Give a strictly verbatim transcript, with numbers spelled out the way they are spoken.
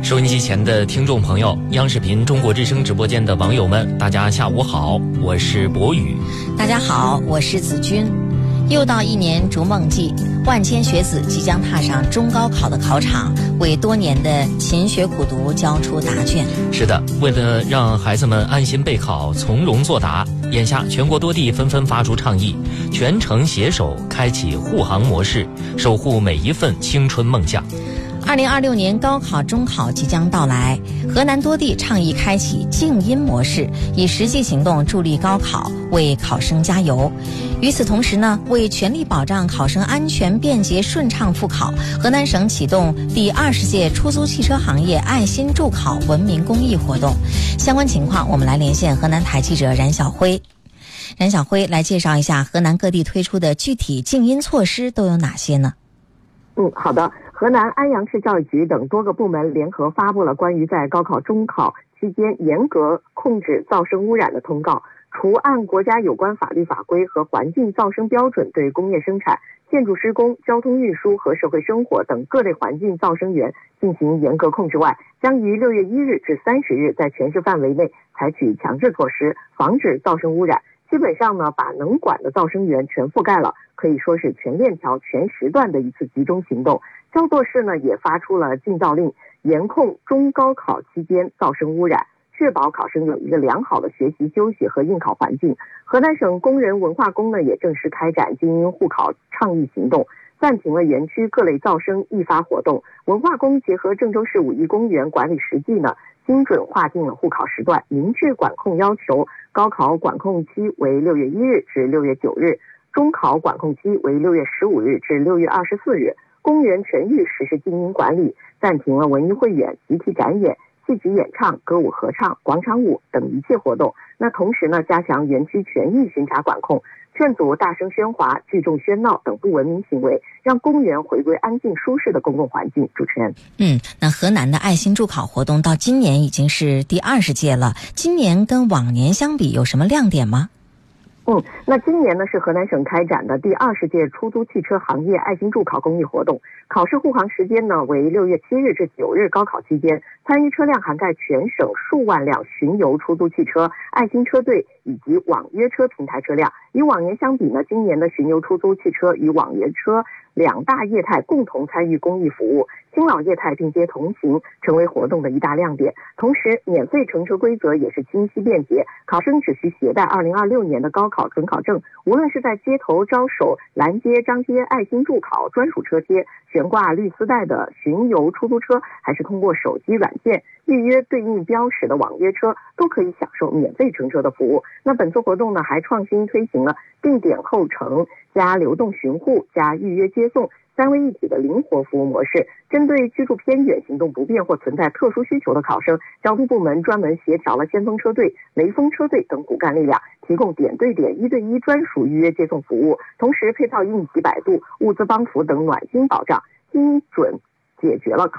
收音机前的听众朋友，央视频中国之声直播间的网友们，大家下午好，我是博宇。 大家好，我是子君。又到一年逐梦季，万千学子即将踏上中高考的考场，为多年的勤学苦读交出答卷。 是的，为了让孩子们安心备考、从容作答，眼下全国多地纷纷发出倡议，全程携手开启护航模式，守护每一份青春梦想。 二零二六年高考、中考即将到来，河南多地倡议开启静音模式，以实际行动助力高考，为考生加油。与此同时呢，为全力保障考生安全、便捷、顺畅复考，河南省启动第二十届出租汽车行业爱心助考文明公益活动。相关情况，我们来连线河南台记者冉晓辉。冉晓辉来介绍一下河南各地推出的具体静音措施都有哪些呢？ 嗯，好的。河南安阳市教育局等多个部门联合发布了关于在高考、中考期间严格控制噪声污染的通告，除按国家有关法律法规和环境噪声标准对工业生产、建筑施工、交通运输和社会生活等各类环境噪声源进行严格控制外，将于六月一日至三十日在全市范围内采取强制措施，防止噪声污染。基本上呢，把能管的噪声源全覆盖了，可以说是全链条、全时段的一次集中行动。焦作市呢也发出了禁噪令，严控中高考期间噪声污染，确保考生有一个良好的学习、休息和应考环境。河南省工人文化宫呢也正式开展静音护考倡议行动，暂停了园区各类噪声易发活动。文化宫结合郑州市五一公园管理实际呢，精准划定了护考时段，明确管控要求。高考管控期为六月一日至六月九日，中考管控期为六月十五日至六月二十四日。公园全域实施静音管理，暂停了文艺汇演、集体展演、戏曲演唱、歌舞合唱、广场舞等一切活动。那同时呢，加强园区全域巡查管控，劝阻大声喧哗、聚众喧闹等不文明行为，让公园回归安静舒适的公共环境。主持人， 嗯，那河南的爱心助考活动到今年已经是第二十届了，今年跟往年相比有什么亮点吗？ 嗯，那今年呢是河南省开展的第二十届出租汽车行业爱心助考公益活动，考试护航时间呢为六月七日至九日高考期间，参与车辆涵盖全省数万辆巡游出租汽车、爱心车队以及网约车平台车辆。与往年相比呢，今年的巡游出租汽车与网约车两大业态共同参与公益服务，新老业态并肩同行，成为活动的一大亮点。同时，免费乘车规则也是清晰便捷，考生只需携带二零二六年的高考准考证，无论是在街头招手拦截张贴爱心助考专属车贴、悬挂绿丝带的巡游出租车，还是通过手机软件预约对应标识的网约车，都可以享受免费乘车的服务。那本次活动呢，还创新推行了定点候乘加流动巡护加预约接送三位一体的灵活服务模式，针对居住偏远、行动不便或存在特殊需求的考生，交通部门专门协调了先锋车队、雷锋车队等骨干力量，提供点对点、一对一专属预约接送服务，同时配套应急百度、物资帮扶等暖心保障，精准解决了